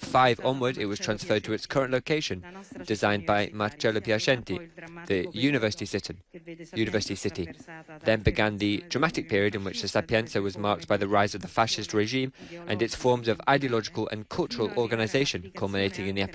1905 onward, it was transferred to its current location, designed by Marcello Piacenti, the University City. Then began the dramatic period in which the Sapienza was marked by the rise of the fascist regime and its forms of ideological and cultural organization, culminating in the